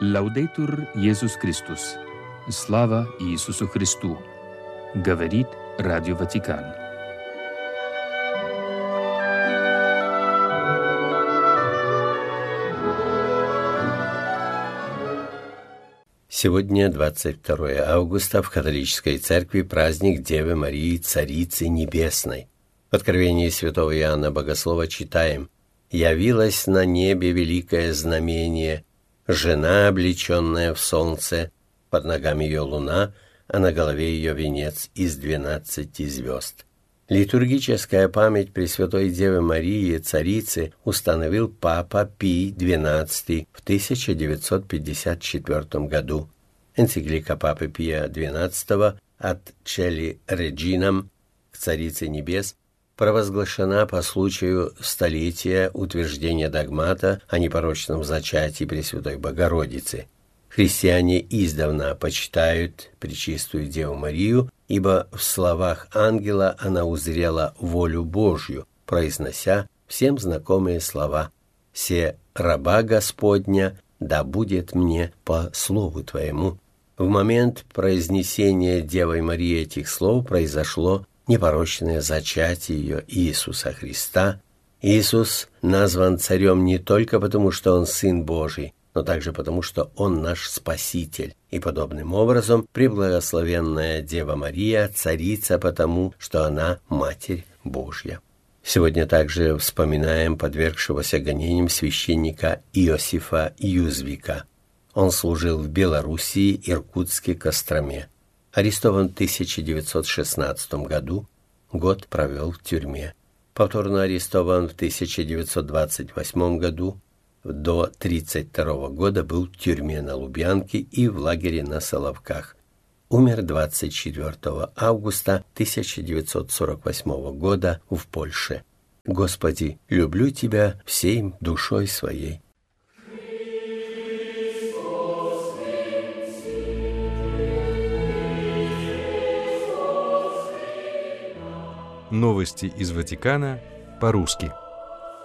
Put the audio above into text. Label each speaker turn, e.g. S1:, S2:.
S1: Лаудейтур Иисус Христос. Слава Иисусу Христу. Говорит Радио Ватикан.
S2: Сегодня 22 августа в католической церкви праздник Девы Марии, Царицы Небесной. В Откровении святого Иоанна Богослова читаем: «Явилось на небе великое знамение, жена, облеченная в солнце, под ногами ее луна, а на голове ее венец из 12 звезд». Литургическая память Пресвятой Девы Марии, Царицы, установил Папа Пий XII в 1954 году. Энциклика Папы Пия XII «Ad Celi Reginam» к Царице Небес провозглашена по случаю столетия утверждения догмата о непорочном зачатии Пресвятой Богородицы. Христиане издавна почитают Пречистую Деву Марию, ибо в словах ангела она узрела волю Божью, произнося всем знакомые слова: «Се раба Господня, да будет мне по слову Твоему». В момент произнесения Девой Марии этих слов произошло непорочное зачатие ее Иисуса Христа. Иисус назван царем не только потому, что Он Сын Божий, но также потому, что Он наш Спаситель. И подобным образом преблагословенная Дева Мария царица потому, что она Матерь Божья. Сегодня также вспоминаем подвергшегося гонениям священника Иосифа Юзвика. Он служил в Белоруссии, Иркутске, Костроме. Арестован в 1916 году, год провел в тюрьме. Повторно арестован в 1928 году. До 1932 года был в тюрьме на Лубянке и в лагере на Соловках. Умер 24 августа 1948 года в Польше. Господи, люблю Тебя всей душой своей.
S3: Новости из Ватикана по-русски.